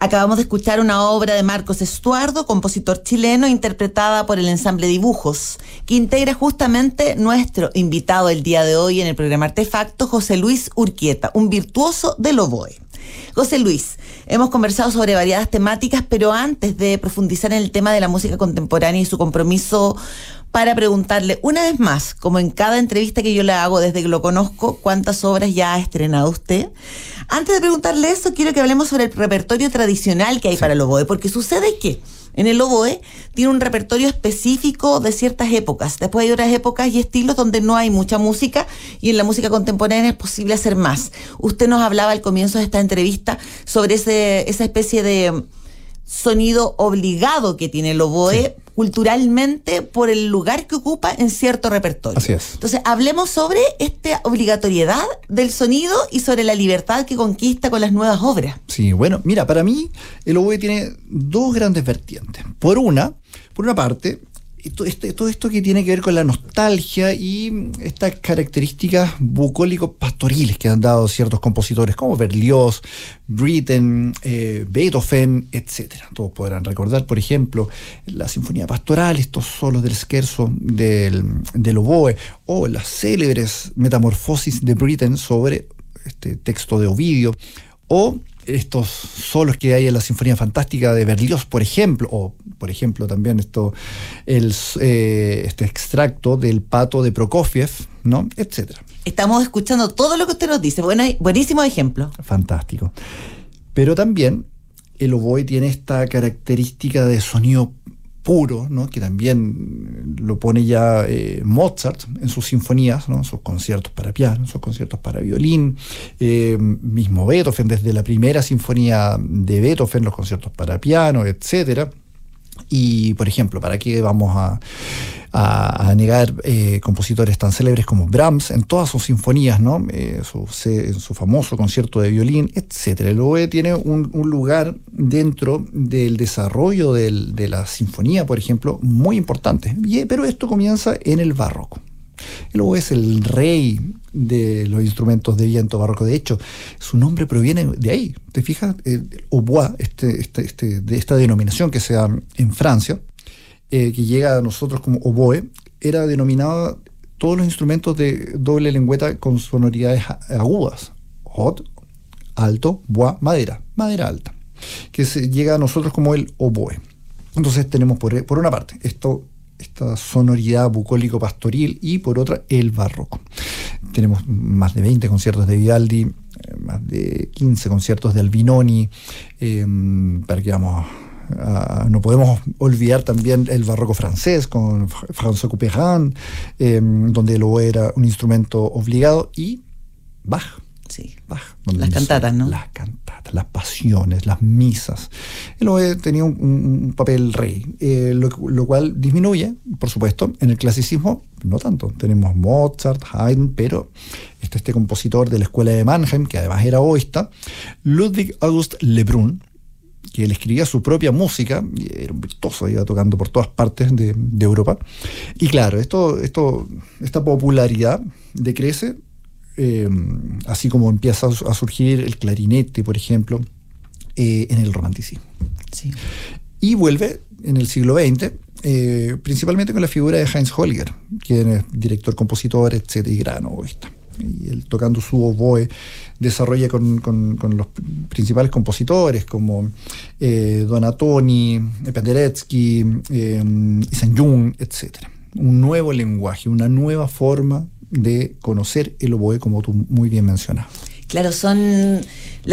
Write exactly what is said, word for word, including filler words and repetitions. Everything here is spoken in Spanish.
Acabamos de escuchar una obra de Marcos Estuardo, compositor chileno, interpretada por el ensamble Dibujos, que integra justamente nuestro invitado el día de hoy en el programa Artefacto, José Luis Urquieta, un virtuoso del oboe. José Luis, hemos conversado sobre variadas temáticas, pero antes de profundizar en el tema de la música contemporánea y su compromiso, para preguntarle una vez más, como en cada entrevista que yo le hago desde que lo conozco, cuántas obras ya ha estrenado usted. Antes de preguntarle eso, quiero que hablemos sobre el repertorio tradicional que hay sí. para el oboe, porque sucede que en el oboe tiene un repertorio específico de ciertas épocas. Después hay otras épocas y estilos donde no hay mucha música, y en la música contemporánea es posible hacer más. Usted nos hablaba al comienzo de esta entrevista sobre ese, esa especie de sonido obligado que tiene el oboe sí. culturalmente por el lugar que ocupa en cierto repertorio. Así es. Entonces, hablemos sobre esta obligatoriedad del sonido y sobre la libertad que conquista con las nuevas obras. Sí, bueno, mira, para mí el oboe tiene dos grandes vertientes. Por una, por una parte, todo esto, todo esto que tiene que ver con la nostalgia y estas características bucólico-pastoriles que han dado ciertos compositores como Berlioz, Britten, eh, Beethoven, etcétera. Todos podrán recordar, por ejemplo, la Sinfonía Pastoral, estos solos del scherzo del, del oboe, o las célebres metamorfosis de Britten sobre este texto de Ovidio, o estos solos que hay en la Sinfonía Fantástica de Berlioz, por ejemplo, o por ejemplo también esto, el, eh, este extracto del Pato de Prokofiev, ¿no? Etcétera. Estamos escuchando todo lo que usted nos dice. Bueno, buenísimo ejemplo. Fantástico. Pero también el oboe tiene esta característica de sonido puro, ¿no? Que también lo pone ya eh, Mozart en sus sinfonías, ¿no? En sus conciertos para piano, en sus conciertos para violín, eh, mismo Beethoven, desde la primera sinfonía de Beethoven, los conciertos para piano, etcétera. Y, por ejemplo, ¿para qué vamos a, a, a negar eh, compositores tan célebres como Brahms en todas sus sinfonías, ¿no? Eh, su, se, su famoso concierto de violín, etcétera? El oboe tiene un, un lugar dentro del desarrollo del, de la sinfonía, por ejemplo, muy importante. Y, pero esto comienza en el barroco. El oboe es el rey de los instrumentos de viento barroco. De hecho, su nombre proviene de ahí. ¿Te fijas? El hautbois, este, este, este, de esta denominación que se da en Francia, eh, que llega a nosotros como oboe, era denominada todos los instrumentos de doble lengüeta con sonoridades agudas. Haut, alto, bois, madera, madera alta, que se llega a nosotros como el oboe. Entonces tenemos por, por una parte esto, esta sonoridad bucólico-pastoril, y por otra el barroco. Tenemos más de veinte conciertos de Vivaldi, eh, más de quince conciertos de Albinoni, eh, para que vamos a, no podemos olvidar también el barroco francés con François Couperin, eh, donde el oboe era un instrumento obligado, y Bach. Sí. Bach, las cantatas, ¿no? Las cantatas, las pasiones, las misas. El oboe tenía un, un papel rey, eh, lo, lo cual disminuye, por supuesto. En el clasicismo, no tanto. Tenemos Mozart, Haydn, pero este, este compositor de la escuela de Mannheim, que además era oboísta, Ludwig August Lebrun, que él escribía su propia música, y era un virtuoso, iba tocando por todas partes de, de Europa. Y claro, esto, esto, esta popularidad decrece, Eh, así como empieza a surgir el clarinete, por ejemplo, eh, en el romanticismo. Sí. Y vuelve en el siglo veinte, eh, principalmente con la figura de Heinz Holliger, quien es director, compositor, etcétera, y gran oboísta. Y él, tocando su oboe, desarrolla con, con, con los principales compositores como eh, Donatoni, Penderecki, eh, Isaiah, etcétera. Un nuevo lenguaje, una nueva forma de conocer el oboe, como tú muy bien mencionas. Claro, son